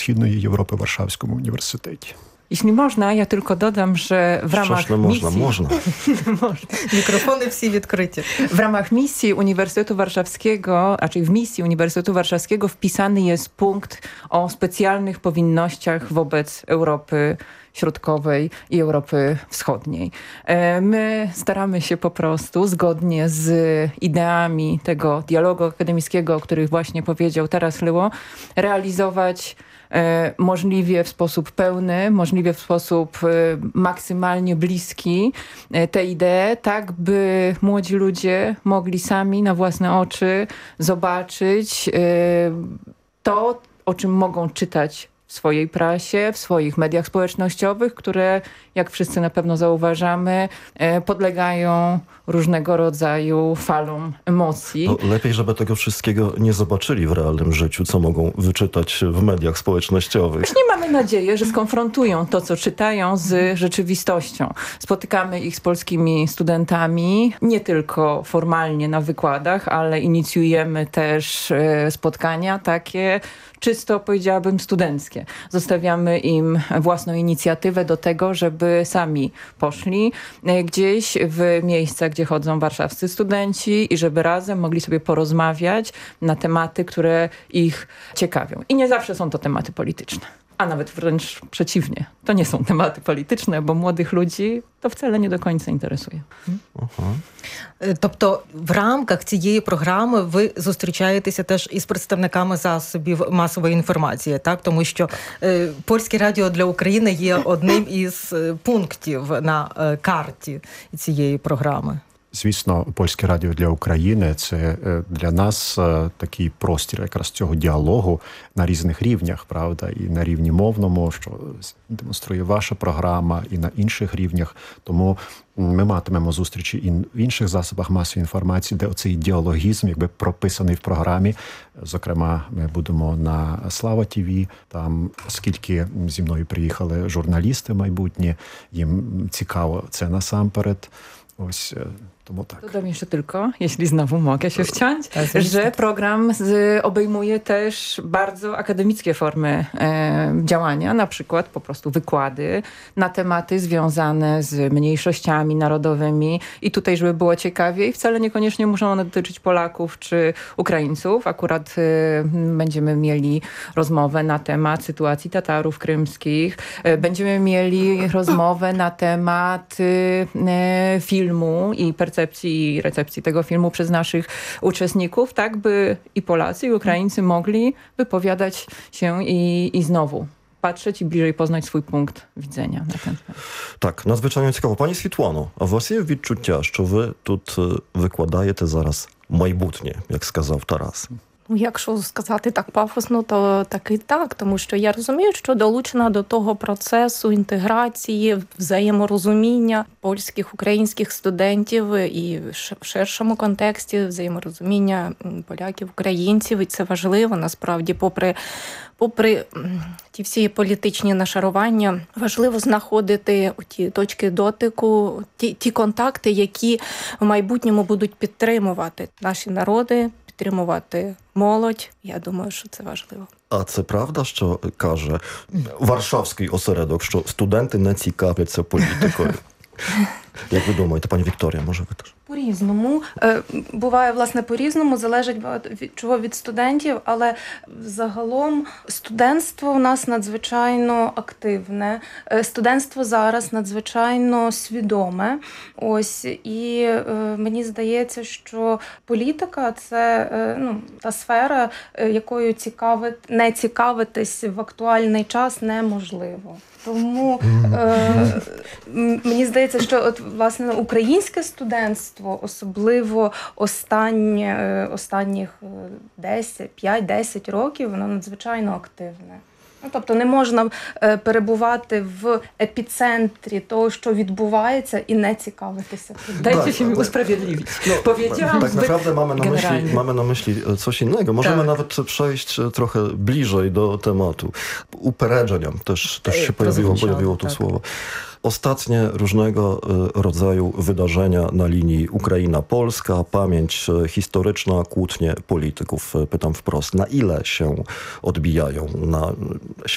Східної Європи в Варшавському університеті. Jeśli można, ja tylko dodam, że w ramach misji... Można. Mikrofony всі відкриті. W ramach misji Uniwersytetu Warszawskiego, czyli w misji Uniwersytetu Warszawskiego wpisany jest punkt o specjalnych powinnościach wobec Europy Środkowej i Europy Wschodniej. My staramy się po prostu zgodnie z ideami tego dialogu akademickiego, o których właśnie powiedział Taras Lyło, realizować możliwie w sposób pełny, możliwie w sposób maksymalnie bliski te idee, tak by młodzi ludzie mogli sami na własne oczy zobaczyć to, o czym mogą czytać w swojej prasie, w swoich mediach społecznościowych, które, jak wszyscy na pewno zauważamy, podlegają różnego rodzaju falom emocji. No, lepiej, żeby tego wszystkiego nie zobaczyli w realnym życiu, co mogą wyczytać w mediach społecznościowych. Właśnie mamy nadzieję, że skonfrontują to, co czytają, z rzeczywistością. Spotykamy ich z polskimi studentami, nie tylko formalnie na wykładach, ale inicjujemy też spotkania takie czysto, powiedziałabym, studenckie. Zostawiamy im własną inicjatywę do tego, żeby sami poszli gdzieś w miejsca, gdzie chodzą warszawscy studenci i żeby razem mogli sobie porozmawiać na tematy, które ich ciekawią. I nie zawsze są to tematy polityczne. A nawet wręcz przeciwnie. To nie są tematy polityczne, bo młodych ludzi to wcale nie do końca interesuje. Тобто в рамках цієї програми ви зустрічаєтеся теж із представниками засобів масової інформації, так? Тому що Польське радіо для України є одним із пунктів на карті цієї програми. Звісно, Польське радіо для України – це для нас такий простір якраз цього діалогу на різних рівнях, правда? І на рівні мовному, що демонструє ваша програма, і на інших рівнях. Тому ми матимемо зустрічі і в інших засобах масової інформації, де оцей діалогізм якби прописаний в програмі. Зокрема, ми будемо на Слава ТВ, там, оскільки зі мною приїхали журналісти майбутні, їм цікаво це насамперед. Ось тому tak. Dodam jeszcze tylko, jeśli znowu mogę się wciąć, że program obejmuje też bardzo akademickie formy działania, na przykład po prostu wykłady na tematy związane z mniejszościami narodowymi i tutaj, żeby było ciekawiej, wcale niekoniecznie muszą one dotyczyć Polaków czy Ukraińców. Akurat będziemy mieli rozmowę na temat sytuacji Tatarów krymskich, będziemy mieli rozmowę na temat filmu i percepcji i recepcji tego filmu przez naszych uczestników, tak by i Polacy, i Ukraińcy mogli wypowiadać się i znowu patrzeć i bliżej poznać swój punkt widzenia на ten temat. Так, надзвичайно цікаво. Пані Світлано, а у вас є відчуття, що ви тут викладаєте зараз майбутнє, як сказав Тарас? Ну, якщо сказати так пафосно, то так і так, тому що я розумію, що долучена до того процесу інтеграції, взаєморозуміння польських, українських студентів і в ширшому контексті взаєморозуміння поляків, українців. І це важливо, насправді, попри ті всі політичні нашарування, важливо знаходити ті точки дотику, ті контакти, які в майбутньому будуть підтримувати наші народи, підтримувати молодь. Я думаю, що це важливо. А це правда, що каже Варшавський осередок, що студенти не цікавляться політикою? Як ви думаєте, пані Вікторія, може ви теж? По-різному. Буває, власне, по-різному, залежить багато від студентів, але загалом студентство у нас надзвичайно активне, студентство зараз надзвичайно свідоме. Ось, і мені здається, що політика – це та сфера, якою не цікавитись в актуальний час неможливо. Тому мені здається, що от, власне, українське студентство, особливо останніх 5-10 років, воно надзвичайно активне. Ну, тобто не можна перебувати в епіцентрі того, що відбувається, і не цікавитися. Dajcie się mi usprawiedliwić. Powiedziałam Tak naprawdę mamy na myśli coś innego. Możemy nawet przejść trochę bliżej do tematu. Uperzenia też się pojawiło tu słowo. Ostatnie różnego rodzaju wydarzenia na linii Ukraina-Polska, pamięć historyczna, kłótnie polityków. Pytam wprost, na ile się odbijają na